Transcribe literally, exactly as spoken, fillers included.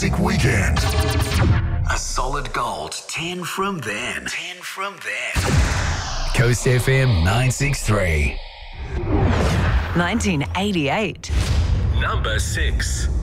Music Weekend. A solid gold ten from then. ten from then. Coast F M nine sixty-three. nineteen eighty-eight. Number six.